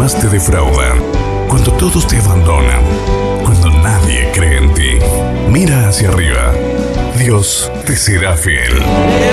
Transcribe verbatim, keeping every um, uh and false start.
demás te defraudan, cuando todos te abandonan, cuando nadie cree en ti, mira hacia arriba. Dios te será fiel.